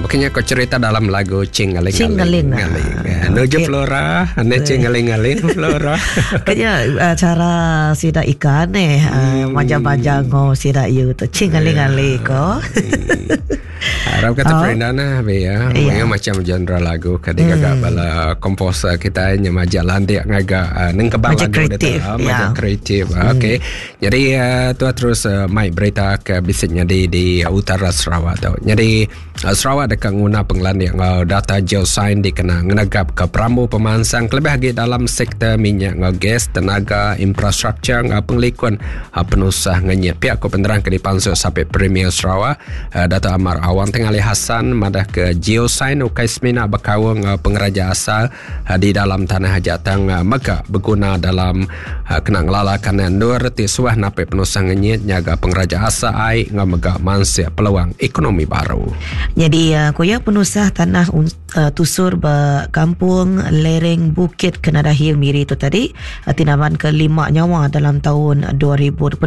Kenya kau cerita dalam lagu Cingaling-aling. Nuju Flora, ane Cingaling-aling Flora. Kenya cara sida ikan manja-manja ngo sida you tu Cingaling-aling ko. Harap kata perindana ya, macam genre lagu kadang agak bala komposer kita nyama jalan dia ngaga neng kebang lagu dia macam kreatif. Okey. Jadi tu terus mai berita ke bisitnya di utara Sarawak tu. Jadi Sarawak dekat guna penglandian data geoscience dikena ngenagap ke Perambu pemansang lebih lagi dalam sektor minyak gas, tenaga, infrastruktur penglikuan penusah ngenya pihak ko penerang ke dipansuk sampai Premier Sarawak Dato' Amar Awang Tengah Ali Hassan madah ke geoscience ukai semina berkawang pengeraja asal di dalam tanah hajatang maka berguna dalam kena ngelalakan nur tisuah nape penusah ngenya nyaga pengeraja asal ai ngamega mansia peluang ekonomi baru. Jadi koya penusah tanah tusur kampung lereng Bukit Kenada Hill Miri itu tadi tinaman ke 5 nyawa dalam tahun 2025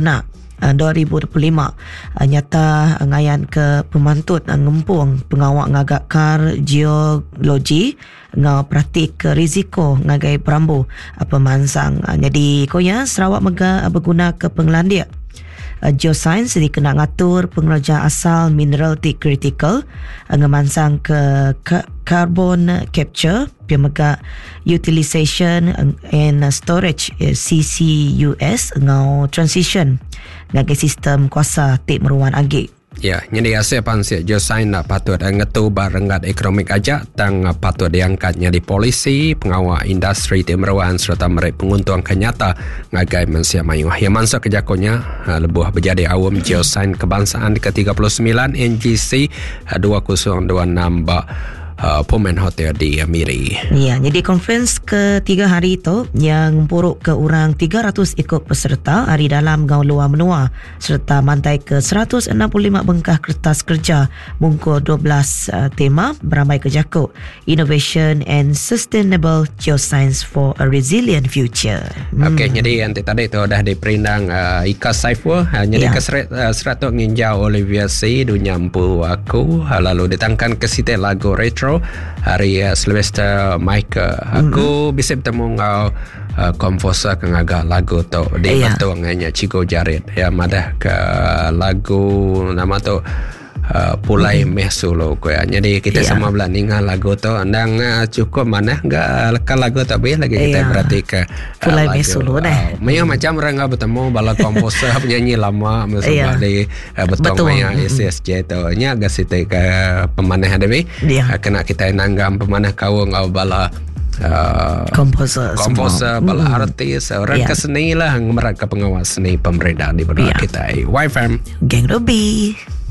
nyata ngayan ke pemantut ngempung pengawak ngagak kar geologi ngau praktik ke risiko ngagai Perambu pemansang. Jadi koya Sarawak mega berguna ke penglandia geoscience dikena ngatur pengerja asal mineral critical ngemansang ke carbon capture pemega utilization and storage CCUS ngau transition ngagai sistem kuasa tik meruan agi. Ya, jadi asyik pansi geoscience nak patut ngetu barengat ekonomik aja tang patut diangkatnya di polisi, pengawal industri timeruan serta mereka penguntung kenyata ngagai mensia mayu. Yang mansa kejakonya lebuh berjadi awam geoscience kebangsaan ke-39 NGC 2026 Pullman Hotel di Miri. Ya, jadi conference ke-3 hari itu yang puruk ke orang 300 ikut peserta hari dalam gaul luar menua serta mantai ke 165 bengkah kertas kerja mungkul 12 tema beramai ke jakuk Innovation and Sustainable Geoscience for a Resilient Future. Okey, jadi yang tadi itu dah diperindang Ika Saiful jadi keseratuk nginjau Olivia C dunia empu aku lalu ditangkan ke situ lagu retro hari Sylvester Michael aku bisa bertemu ngau komposer kengaga lagu tu di pertuangannya Chico Jared ya madah ke lagu nama tu Pulai Mesulo ko ya. Jadi kita sama belah ningal lagu tu andang cukup mana enggak lekat lagu tapi lagi kita berarti ke Pulai Mesulo dah. Macam orang bertemu bala komposer penyanyi lama misalnya di betong SSJ tu nya agak situ ke pemanah dewe kena kita nanggam pemanah kawung bala komposer bala artis orang keseni lah mereka pengawas seni pemerintah di benak kita YFM Geng Ruby.